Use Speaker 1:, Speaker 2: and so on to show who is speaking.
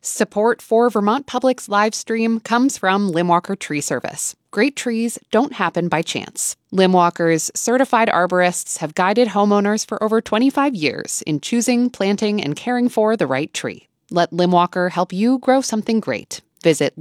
Speaker 1: Support for Vermont Public's live stream comes from Limwalker Tree Service. Great trees don't happen by chance. Limwalker's certified arborists have guided homeowners for over 25 years in choosing, planting, and caring for the right tree. Let Limwalker help you grow something great. Visit